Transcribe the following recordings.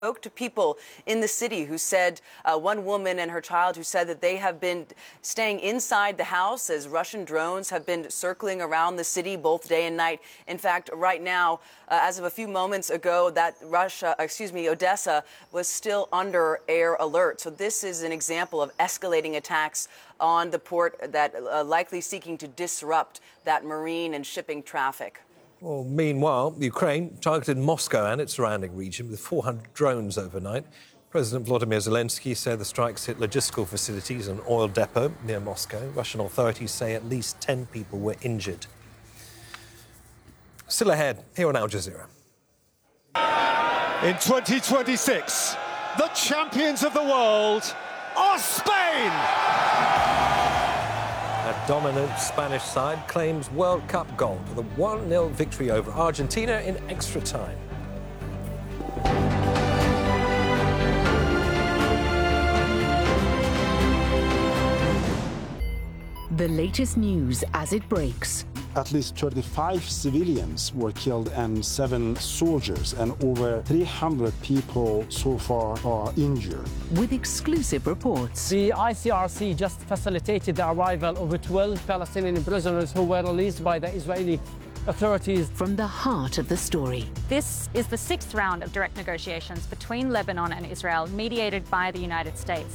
Spoke to people in the city who said, one woman and her child who said that they have been staying inside the house as Russian drones have been circling around the city both day and night. In fact, right now, as of a few moments ago, that Odessa was still under air alert. So this is an example of escalating attacks on the port that likely seeking to disrupt that marine and shipping traffic. Well, meanwhile, Ukraine targeted Moscow and its surrounding region with 400 drones overnight. President Volodymyr Zelensky said the strikes hit logistical facilities and an oil depot near Moscow. Russian authorities say at least 10 people were injured. Still ahead, here on Al Jazeera. In 2026, the champions of the world are Spain! A dominant Spanish side claims World Cup gold with a 1-0 victory over Argentina in extra time. The latest news as it breaks. At least 35 civilians were killed and 7 soldiers, and over 300 people so far are injured. With exclusive reports. The ICRC just facilitated the arrival of 12 Palestinian prisoners who were released by the Israeli authorities. From the heart of the story. This is the 6th round of direct negotiations between Lebanon and Israel, mediated by the United States.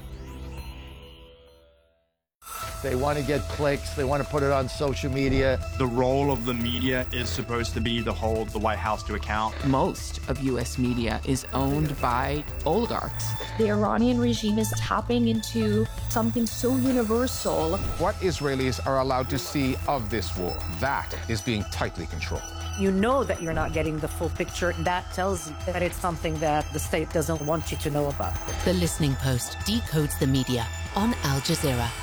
They want to get clicks. They want to put it on social media. The role of the media is supposed to be to hold the White House to account. Most of U.S. media is owned by oligarchs. The Iranian regime is tapping into something so universal. What Israelis are allowed to see of this war, that is being tightly controlled. You know that you're not getting the full picture. That tells you that it's something that the state doesn't want you to know about. The Listening Post decodes the media on Al Jazeera.